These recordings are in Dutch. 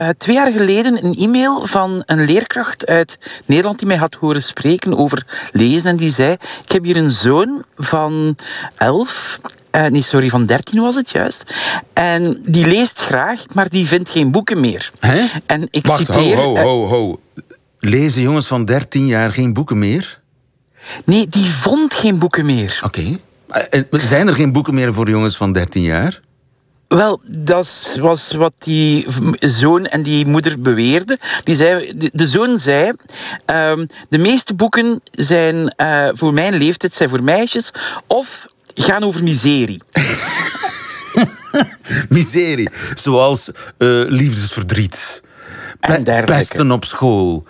2 jaar geleden een e-mail van een leerkracht uit Nederland die mij had horen spreken over lezen. En die zei, ik heb hier een zoon van 11... van 13 was het juist. En die leest graag, maar die vindt geen boeken meer. Hè? En ik Wacht, citeer... ho. Lezen jongens van 13 jaar geen boeken meer? Nee, die vond geen boeken meer. Oké. Zijn er geen boeken meer voor jongens van 13 jaar? Wel, dat was wat die zoon en die moeder beweerden. De zoon zei... de meeste boeken zijn voor mijn leeftijd zijn voor meisjes of gaan over miserie. Miserie. Zoals liefdesverdriet. En dergelijke. Pesten op school.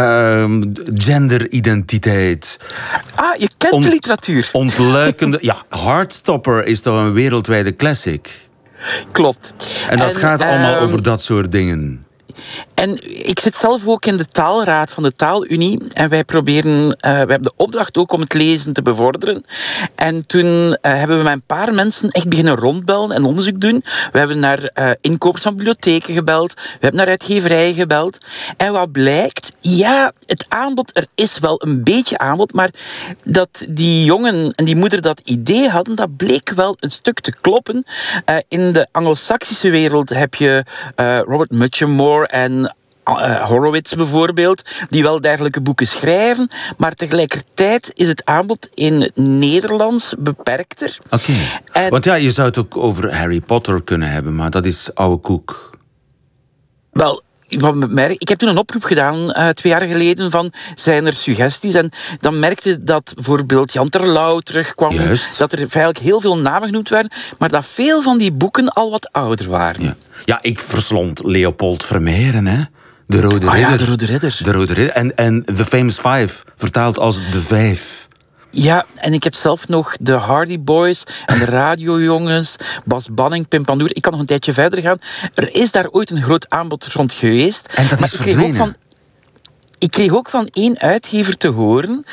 Genderidentiteit. Ah, je kent de literatuur. Ontluikende... Ja, Heartstopper is toch een wereldwijde classic? Klopt. En dat gaat allemaal over dat soort dingen. En ik zit zelf ook in de taalraad van de Taalunie. En wij proberen... we hebben de opdracht ook om het lezen te bevorderen. En toen hebben we met een paar mensen echt beginnen rondbellen en onderzoek doen. We hebben naar inkopers van bibliotheken gebeld. We hebben naar uitgeverijen gebeld. En wat blijkt? Ja, het aanbod, er is wel een beetje aanbod. Maar dat die jongen en die moeder dat idee hadden, dat bleek wel een stuk te kloppen. In de Anglo-Saxische wereld heb je Robert Muchamore en Horowitz bijvoorbeeld, die wel dergelijke boeken schrijven, maar tegelijkertijd is het aanbod in het Nederlands beperkter. Oké. Want ja, je zou het ook over Harry Potter kunnen hebben, maar dat is oude koek. Wel, ik heb toen een oproep gedaan 2 jaar geleden van zijn er suggesties en dan merkte dat bijvoorbeeld Jan Terlouw terugkwam. Juist. Dat er eigenlijk heel veel namen genoemd werden, maar dat veel van die boeken al wat ouder waren. Ja, ik verslond Leopold Vermeeren, hè? De Rode Ridder. Ja, de Rode Ridder. De Rode Ridder. En The Famous Five, vertaald als De Vijf. Ja, en ik heb zelf nog de Hardy Boys en de Radiojongens, Bas Banning, Pim Pandoer. Ik kan nog een tijdje verder gaan. Er is daar ooit een groot aanbod rond geweest. En dat is verdwenen. Ik kreeg ook van 1 uitgever te horen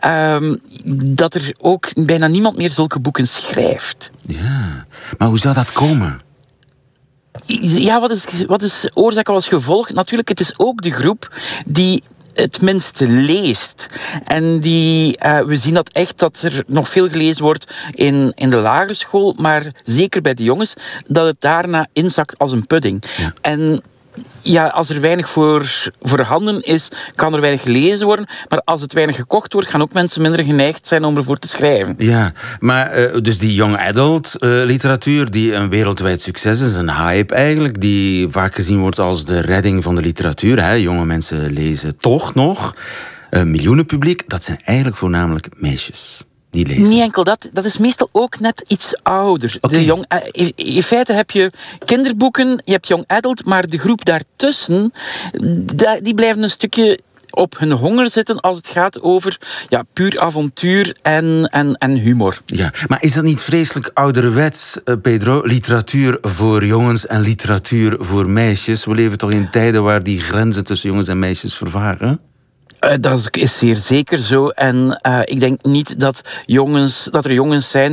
dat er ook bijna niemand meer zulke boeken schrijft. Ja, maar hoe zou dat komen? Ja, wat is oorzaak als gevolg? Natuurlijk, het is ook de groep die het minste leest. En we zien dat echt dat er nog veel gelezen wordt in de lagere school, maar zeker bij de jongens, dat het daarna inzakt als een pudding. Ja. En ja, als er weinig voor handen is, kan er weinig gelezen worden. Maar als het weinig gekocht wordt, gaan ook mensen minder geneigd zijn om ervoor te schrijven. Ja, maar dus die young adult literatuur, die een wereldwijd succes is, een hype eigenlijk, die vaak gezien wordt als de redding van de literatuur. Hè? Jonge mensen lezen toch nog. Miljoenenpubliek, dat zijn eigenlijk voornamelijk meisjes. Die lezen. Niet enkel dat, dat is meestal ook net iets ouder. Okay. In feite heb je kinderboeken, je hebt young adult, maar de groep daartussen, die blijven een stukje op hun honger zitten als het gaat over puur avontuur en humor. Ja, maar is dat niet vreselijk ouderwets, Pedro? Literatuur voor jongens en literatuur voor meisjes. We leven toch in tijden waar die grenzen tussen jongens en meisjes vervaren? Dat is zeer zeker zo. En ik denk niet dat er jongens zijn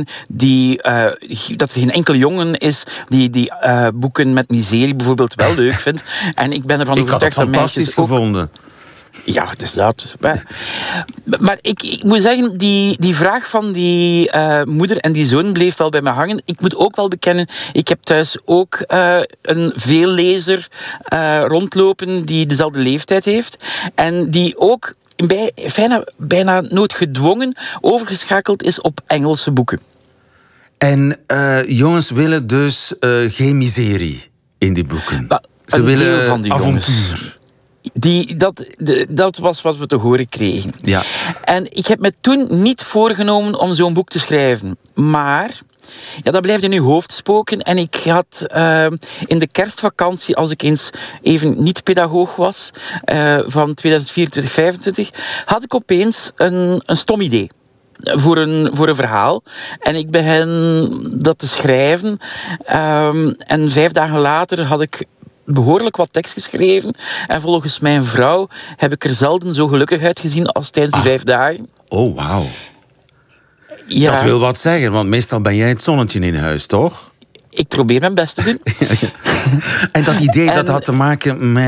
dat er geen enkele jongen is die boeken met miserie bijvoorbeeld wel leuk vindt. En ik ben ervan overtuigd dat meisjes fantastisch gevonden. Ja, het is dat. Maar ik moet zeggen, die vraag van die moeder en die zoon bleef wel bij me hangen. Ik moet ook wel bekennen, ik heb thuis ook een veellezer rondlopen die dezelfde leeftijd heeft. En die ook bijna noodgedwongen overgeschakeld is op Engelse boeken. En jongens willen dus geen miserie in die boeken. Ze willen avontuur. Dat was wat we te horen kregen. Ja. En ik heb me toen niet voorgenomen om zo'n boek te schrijven. Maar dat blijft in uw hoofd spoken. En ik had in de kerstvakantie, als ik eens even niet pedagoog was, van 2024-25, had ik opeens een stom idee. Voor een verhaal. En ik begin dat te schrijven. En 5 dagen later had ik behoorlijk wat tekst geschreven. En volgens mijn vrouw heb ik er zelden zo gelukkig uitgezien als tijdens die 5 dagen. Oh, wauw. Ja. Dat wil wat zeggen, want meestal ben jij het zonnetje in huis, toch? Ik probeer mijn best te doen. En dat idee dat had te maken met